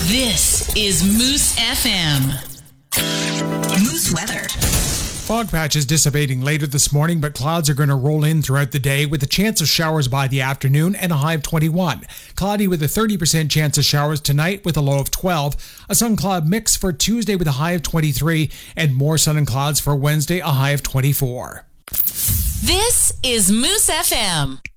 This is Moose FM. Moose weather. Fog patches dissipating later this morning, but clouds are going to roll in throughout the day with a chance of showers by the afternoon and a high of 21. Cloudy with a 30% chance of showers tonight with a low of 12. A sun cloud mix for Tuesday with a high of 23, and more sun and clouds for Wednesday, a high of 24. This is Moose FM.